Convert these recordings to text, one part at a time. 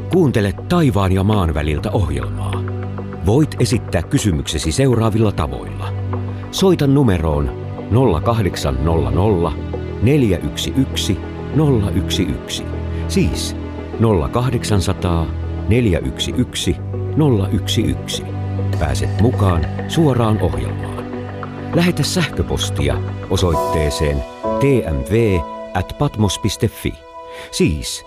Kuuntele taivaan ja maan väliltä -ohjelmaa. Voit esittää kysymyksesi seuraavilla tavoilla. Soita numeroon 0800 411 011. Siis 0800 411 011. Pääset mukaan suoraan ohjelmaan. Lähetä sähköpostia osoitteeseen tmv@patmos.fi. Siis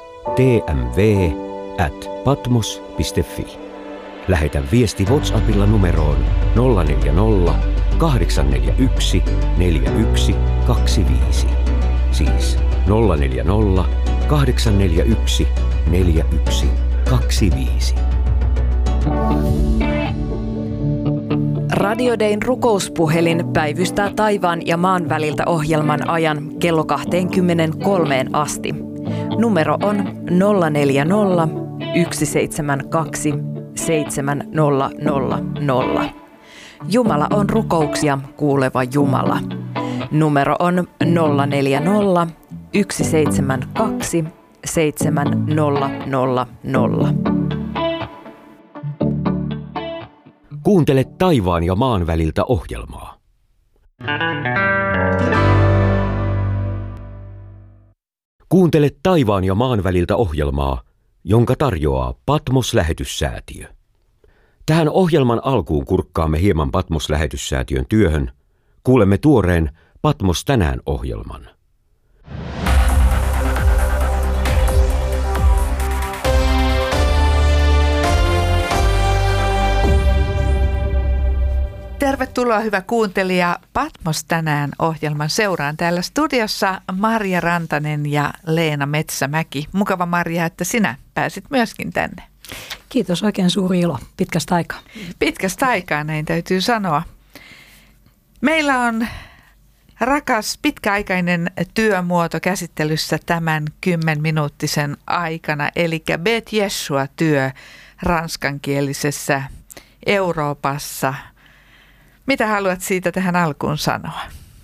tmv@patmos.fi. Lähetä viesti WhatsAppilla numeroon 040 841 4125. Siis 040 841 4125. Radio Dayn rukouspuhelin päivystää taivaan ja maan väliltä -ohjelman ajan kello 23 asti. Numero on 040 172 7000. Jumala on rukouksia kuuleva Jumala. Numero on 040 172 7000. Kuuntele taivaan ja maan väliltä -ohjelmaa. Kuuntele taivaan ja maan väliltä -ohjelmaa, jonka tarjoaa Patmos-lähetyssäätiö. Tähän ohjelman alkuun kurkkaamme hieman Patmos-lähetyssäätiön työhön. Kuulemme tuoreen Patmos tänään -ohjelman. Tervetuloa hyvä kuuntelija Patmos tänään -ohjelman seuraan. Täällä studiossa Marja Rantanen ja Leena Metsämäki. Mukava Marja, että sinä pääsit myöskin tänne. Kiitos, oikein suuri ilo. Pitkästä aikaa. Pitkästä aikaa, näin täytyy sanoa. Meillä on rakas pitkäaikainen työmuoto käsittelyssä tämän 10-minuuttisen aikana, eli Bet Yeshua-työ ranskankielisessä Euroopassa. Mitä haluat siitä tähän alkuun sanoa?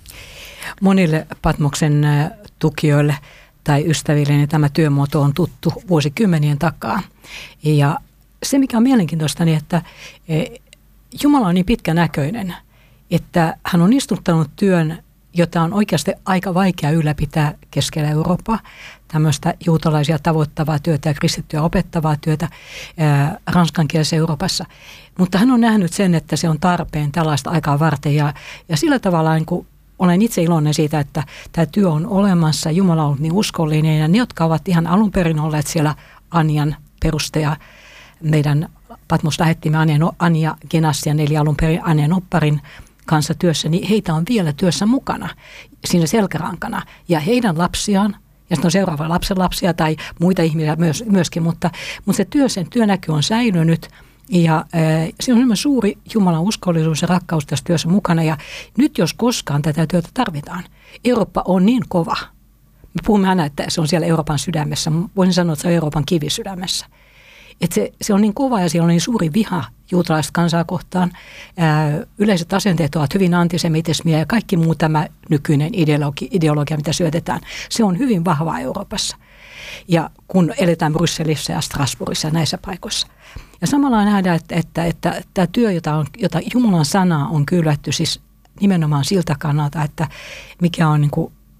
Monille Patmoksen tukijoille tai ystäville niin tämä työmuoto on tuttu vuosikymmenien takaa. Ja se, mikä on mielenkiintoista, niin että Jumala on niin pitkänäköinen, että hän on istuttanut työn, jota on oikeasti aika vaikea ylläpitää keskellä Eurooppaa. Tämmöistä juutalaisia tavoittavaa työtä ja kristittyä opettavaa työtä ranskankielisessä Euroopassa. Mutta hän on nähnyt sen, että se on tarpeen tällaista aikaa varten ja sillä tavalla niin kuin olen itse iloinen siitä, että tämä työ on olemassa. Jumala on ollut niin uskollinen ja ne, jotka ovat ihan alun perin olleet siellä Anjan perustaja, meidän Patmos-lähettimme Anja Genassian eli alun perin Anja Nopparin kanssa työssä, niin heitä on vielä työssä mukana siinä selkärankana ja heidän lapsiaan. Ja sitten on seuraava lapsenlapsia tai muita ihmisiä myöskin, mutta sen työnäky on säilynyt ja siinä on suuri Jumalan uskollisuus ja rakkaus tässä työssä mukana ja nyt jos koskaan tätä työtä tarvitaan. Eurooppa on niin kova. Me puhumme aina, että se on siellä Euroopan sydämessä. Voisin sanoa, että se on Euroopan kivisydämessä. Että se on niin kova ja siellä on niin suuri viha juutalaista kansaa kohtaan. Yleiset asenteet ovat hyvin antisemitismiä ja kaikki muu tämä nykyinen ideologia, mitä syötetään, se on hyvin vahvaa Euroopassa. Ja kun eletään Brysselissä ja Strasbourgissa ja näissä paikoissa. Ja samalla nähdään, että tämä työ, jota Jumalan sanaa on kylvätty siis nimenomaan siltä kannalta, että mikä on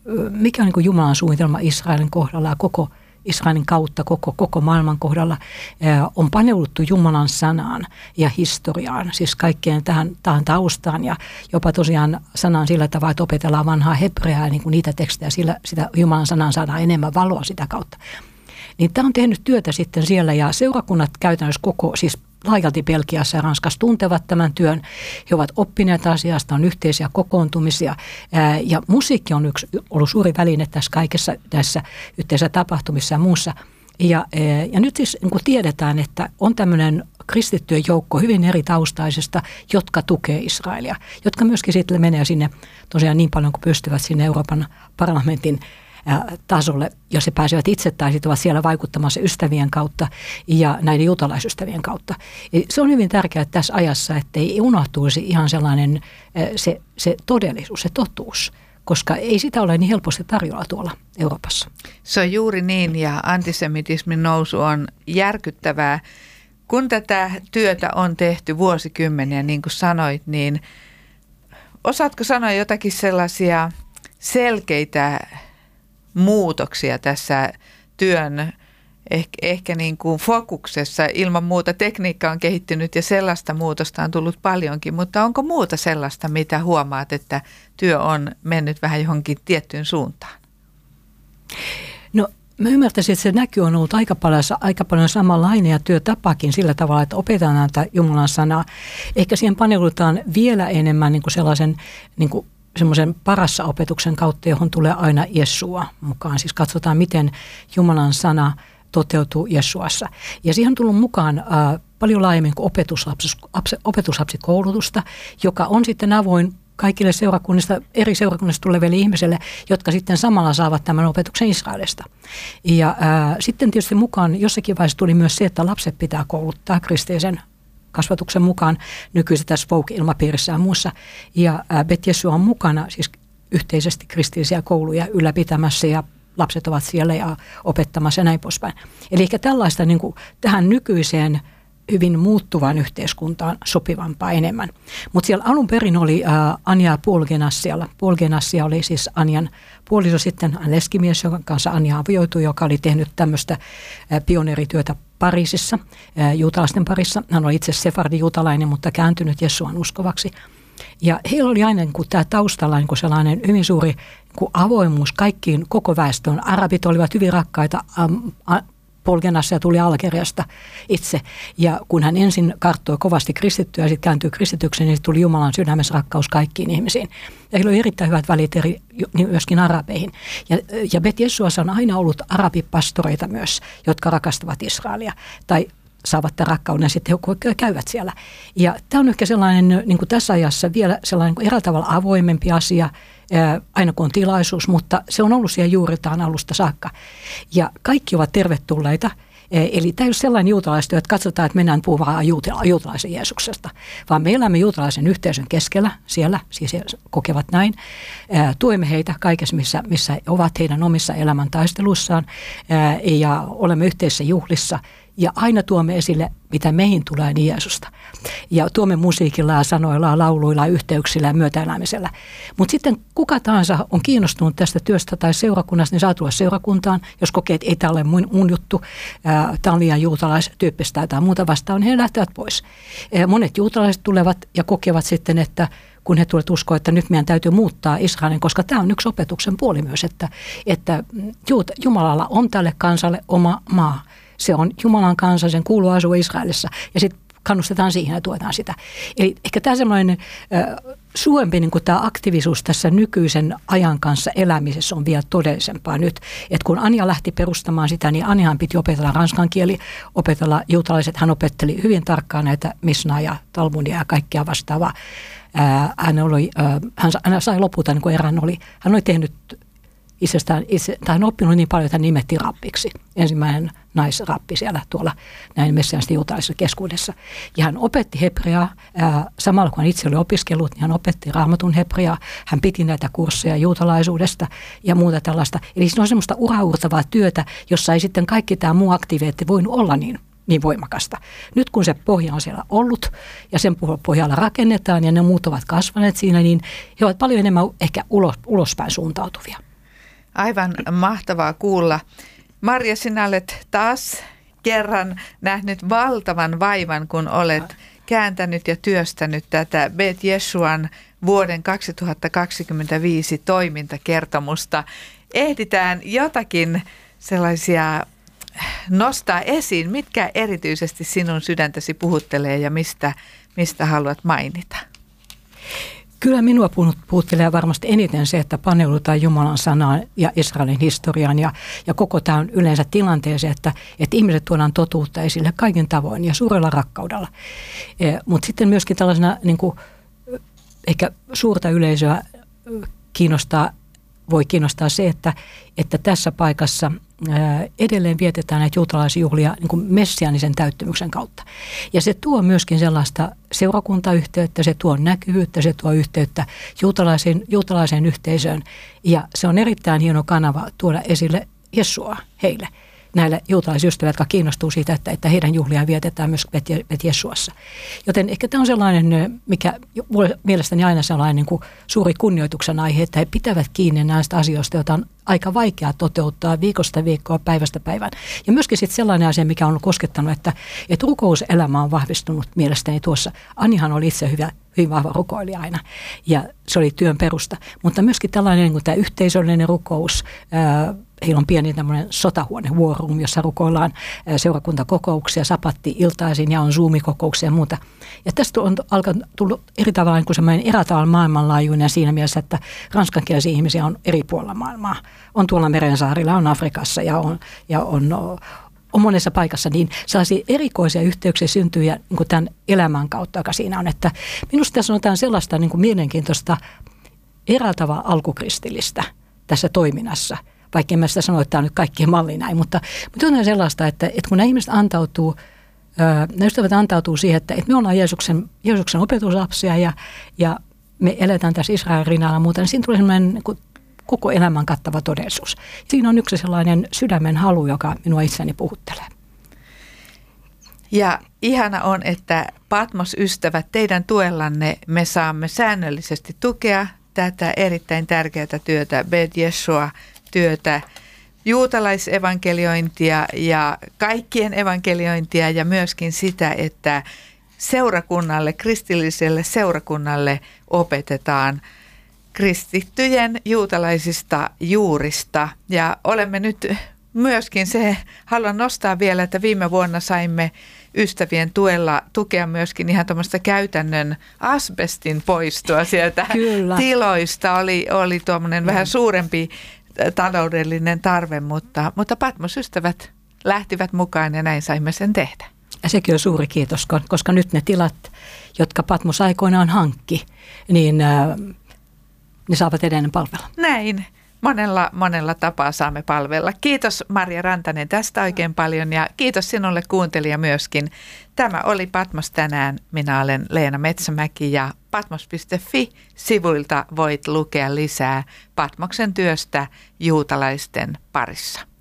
Jumalan suunnitelma Israelin kohdalla ja koko Israelin kautta koko maailman kohdalla on paneuduttu Jumalan sanaan ja historiaan, siis kaikkeen tähän taustaan ja jopa tosiaan sanaan sillä tavalla, että opetellaan vanhaa hebreaa, niin kuin niitä tekstejä, sitä Jumalan sanaan saadaan enemmän valoa sitä kautta. Niin tämä on tehnyt työtä sitten siellä ja seurakunnat käytännössä siis laajalti Belgiassa ja Ranskassa tuntevat tämän työn. He ovat oppineet asiasta, on yhteisiä kokoontumisia ja musiikki on ollut suuri väline tässä kaikessa tässä yhteisissä tapahtumissa ja muussa. Ja nyt siis niin kuin tiedetään, että on tämmöinen kristittyjen joukko hyvin eri taustaisista, jotka tukee Israelia, jotka myöskin sitten menee sinne tosiaan niin paljon kuin pystyvät sinne Euroopan parlamentin tasolle, jos he pääsevät itse tai sitten ovat siellä vaikuttamassa ystävien kautta ja näiden juutalaisystävien kautta. Ja se on hyvin tärkeää tässä ajassa, että ei unohtuisi ihan sellainen se todellisuus, se totuus. koska ei sitä ole niin helposti tarjolla tuolla Euroopassa. Se on juuri niin, ja antisemitismin nousu on järkyttävää. Kun tätä työtä on tehty vuosikymmeniä, niin kuin sanoit, niin osaatko sanoa jotakin sellaisia selkeitä muutoksia tässä työn ehkä niin kuin fokuksessa? Ilman muuta tekniikka on kehittynyt ja sellaista muutosta on tullut paljonkin, mutta onko muuta sellaista, mitä huomaat, että työ on mennyt vähän johonkin tiettyyn suuntaan? No mä ymmärtäisin, että se näky on ollut aika paljon samanlainen ja työtapakin sillä tavalla, että opetetaan tätä Jumalan sanaa. Ehkä siihen paneudutaan vielä enemmän niin kuin sellaisen niin kuin semmoisen parassa opetuksen kautta, johon tulee aina Jesua mukaan. Siis katsotaan, miten Jumalan sana toteutuu Jesuassa. Ja siihen on tullut mukaan paljon laajemmin kuin opetuslapsikoulutusta, joka on sitten avoin kaikille eri seurakunnista tuleville ihmisille, jotka sitten samalla saavat tämän opetuksen Israelista. Ja sitten tietysti mukaan jossakin vaiheessa tuli myös se, että lapset pitää kouluttaa kristillisen kasvatuksen mukaan nykyisessä tässä Folk-ilmapiirissä ja muussa. Ja Bet Yeshua on mukana siis yhteisesti kristillisiä kouluja ylläpitämässä ja lapset ovat siellä ja opettamassa ja näin poispäin. Eli ehkä tällaista niin kuin tähän nykyiseen hyvin muuttuvaan yhteiskuntaan sopivampaa enemmän. Mutta siellä alun perin oli Anja Polgenassialla. Polgenassia oli siis Anjan puoliso, sitten leskimies, jonka kanssa Anja avioitui, joka oli tehnyt tämmöistä pioneerityötä Pariisissa, juutalaisten parissa. Hän oli itse sefardi-juutalainen, mutta kääntynyt Jesuan uskovaksi. Ja heillä oli aina niin tämä taustalla niin sellainen hyvin suuri niin avoimuus kaikkiin koko väestöön. Arabit olivat hyvin rakkaita. Polgenassia tuli Algeriasta itse. Ja kun hän ensin karttoi kovasti kristittyä ja sitten kääntyi kristitykseen, niin tuli Jumalan sydämessä rakkaus kaikkiin ihmisiin. Ja heillä oli erittäin hyvät välit myöskin arabeihin. Ja Bet Yeshuassa on aina ollut arabipastoreita myös, jotka rakastavat Israelia tai saavat tämän rakkauden sitten, kun käyvät siellä. Ja tämä on ehkä sellainen niin kuin tässä ajassa vielä sellainen niin eräällä tavalla avoimempi asia, aina kun on tilaisuus, mutta se on ollut siellä juuritaan alusta saakka. Ja kaikki ovat tervetulleita. Eli tämä ei ole sellainen juutalaistyö, että katsotaan, että mennään puhumaan juutalaisen Jeesuksesta, vaan me elämme juutalaisen yhteisön keskellä siellä, siis he kokevat näin. Tuemme heitä kaikessa, missä he ovat heidän omissa elämäntaisteluissaan ja olemme yhteisissä juhlissa. Ja aina tuomme esille, mitä meihin tulee niin Jeesusta. Ja tuomme musiikilla ja sanoilla, lauluilla, yhteyksillä ja myötäelämisellä. Mutta sitten kuka tahansa on kiinnostunut tästä työstä tai seurakunnasta, niin saa tulla seurakuntaan. Jos kokee, että ei tämä ole mun juttu, tämä on liian juutalaistyyppistä tai muuta vastaan, niin he lähtevät pois. Monet juutalaiset tulevat ja kokevat sitten, että kun he tulevat uskoa, että nyt meidän täytyy muuttaa Israelin, koska tämä on yksi opetuksen puoli myös, että Jumalalla on tälle kansalle oma maa. Se on Jumalan kansa, sen kuuluu asua Israelissa ja sitten kannustetaan siihen ja tuetaan sitä. Eli ehkä tämä semmoinen suurempi niin kuin tämä aktiivisuus tässä nykyisen ajan kanssa elämisessä on vielä todellisempaa nyt. Että kun Anja lähti perustamaan sitä, niin Anjahan piti opetella ranskan kieli, opetella juutalaiset. Hän opetteli hyvin tarkkaan näitä Mishnaa ja Talmudia ja kaikkea vastaavaa. Hän sai lopulta, niin kuin hän oli tehnyt hän on oppinut niin paljon, että hän nimettiin rappiksi. Ensimmäinen naisrappi siellä tuolla näin messiaanisten juutalaisessa keskuudessa. Ja hän opetti hebreaa, samalla kun hän itse oli opiskellut, niin hän opetti raamatun hebreaa. Hän piti näitä kursseja juutalaisuudesta ja muuta tällaista. Eli se on semmoista uraurtavaa työtä, jossa ei sitten kaikki tämä muu aktiviteetti voinut olla niin voimakasta. Nyt kun se pohja on siellä ollut ja sen pohjalla rakennetaan ja ne muut ovat kasvaneet siinä, niin he ovat paljon enemmän ehkä ulospäin suuntautuvia. Aivan mahtavaa kuulla. Marja, sinä olet taas kerran nähnyt valtavan vaivan, kun olet kääntänyt ja työstänyt tätä Bet Yeshuan vuoden 2025 toimintakertomusta. Ehditään jotakin sellaisia nostaa esiin, mitkä erityisesti sinun sydäntäsi puhuttelee ja mistä haluat mainita? Kyllä minua puhuttelee varmasti eniten se, että paneudutaan Jumalan sanaan ja Israelin historiaan ja koko tämän yleensä tilanteeseen, että ihmiset tuodaan totuutta esille kaikin tavoin ja suurella rakkaudella. Mutta sitten myöskin tällaisena niin kuin, ehkä suurta yleisöä voi kiinnostaa se, että tässä paikassa edelleen vietetään näitä juutalaisjuhlia niin kuin messiaanisen täyttymyksen kautta. Ja se tuo myöskin sellaista seurakuntayhteyttä, se tuo näkyvyyttä, se tuo yhteyttä juutalaiseen yhteisöön. Ja se on erittäin hieno kanava tuoda esille Jesua heille, näille juutalaisystäville, jotka kiinnostuu siitä, että heidän juhliaan vietetään myös Bet Jesuassa. Joten ehkä tämä on sellainen, mikä mielestäni aina sellainen niin kuin suuri kunnioituksen aihe, että he pitävät kiinni näistä asioista, joita on aika vaikea toteuttaa viikosta viikkoa, päivästä päivään. Ja myöskin sitten sellainen asia, mikä on koskettanut, että rukouselämä on vahvistunut mielestäni tuossa. Annihan oli itse hyvin vahva rukoilija aina ja se oli työn perusta, mutta myöskin tällainen niin kuin tämä yhteisöllinen rukous. Heillä on pieni tämmöinen sotahuone, war room, jossa rukoillaan seurakuntakokouksia, sapatti-iltaisin ja on Zoom-kokouksia ja muuta. Ja tästä on tullut eri tavalla, niin kuin semmoinen erätavalla maailmanlaajuinen siinä mielessä, että ranskankielisiä ihmisiä on eri puolilla maailmaa. On tuolla Merensaarilla, on Afrikassa ja on monessa paikassa, niin sellaisia erikoisia yhteyksiä syntyy ja niin kuin tämän elämän kautta, joka siinä on. Että minusta tässä on jotain sellaista niin kuin mielenkiintoista erätavaa alkukristillistä tässä toiminnassa. Vaikka en mä sitä sano, että tämä on nyt kaikkien malli näin, mutta on sellaista, että kun nämä ihmiset antautuu, nämä ystävät antautuu siihen, että me ollaan Jeesuksen opetuslapsia ja me eletään tässä Israelin rinnalla ja muuta, niin siinä tulee sellainen niin kuin koko elämän kattava todellisuus. Siinä on yksi sellainen sydämen halu, joka minua itseäni puhuttelee. Ja ihana on, että Patmos-ystävät, teidän tuellanne me saamme säännöllisesti tukea tätä erittäin tärkeää työtä, Bet Jeshua työtä, juutalaisevankeliointia ja kaikkien evankeliointia ja myöskin sitä, että seurakunnalle, kristilliselle seurakunnalle opetetaan kristittyjen juutalaisista juurista. Ja olemme nyt myöskin haluan nostaa vielä, että viime vuonna saimme ystävien tuella tukea myöskin ihan tuommoista käytännön asbestin poistoa sieltä tiloista. Oli tuommoinen vähän suurempi taloudellinen tarve, mutta Patmos-ystävät lähtivät mukaan ja näin saimme sen tehdä. Ja sekin on suuri kiitos, koska nyt ne tilat, jotka Patmos aikoinaan hankki, niin ne saavat edelleen palvella. Näin. Monella tapaa saamme palvella. Kiitos Marja Rantanen tästä oikein paljon ja kiitos sinulle kuuntelija myöskin. Tämä oli Patmos tänään. Minä olen Leena Metsämäki ja patmos.fi-sivuilta voit lukea lisää Patmoksen työstä juutalaisten parissa.